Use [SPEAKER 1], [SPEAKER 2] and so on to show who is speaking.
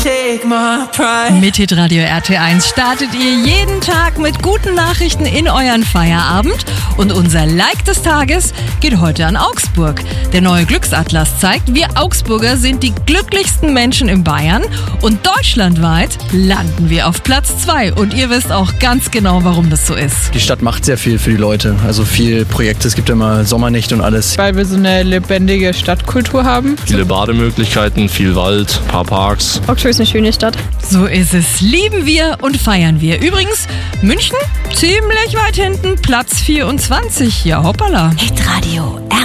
[SPEAKER 1] Take my pride.
[SPEAKER 2] Mit Hitradio RT1 startet ihr jeden Tag mit guten Nachrichten in euren Feierabend. Und unser Like des Tages geht heute an Augsburg. Der neue Glücksatlas zeigt, wir Augsburger sind die glücklichsten Menschen in Bayern. Und deutschlandweit landen wir auf Platz 2. Und ihr wisst auch ganz genau, warum das so ist.
[SPEAKER 3] Die Stadt macht sehr viel für die Leute. Also viel Projekte, es gibt ja immer Sommernächte und alles.
[SPEAKER 4] Weil wir so eine lebendige Stadtkultur haben.
[SPEAKER 5] Viele Bademöglichkeiten, viel Wald, ein paar Parks.
[SPEAKER 6] Augsburg ist eine schöne Stadt.
[SPEAKER 2] So ist es. Lieben wir und feiern wir. Übrigens, München ziemlich weit hinten, Platz 24. Ja, hoppala.
[SPEAKER 1] Hitradio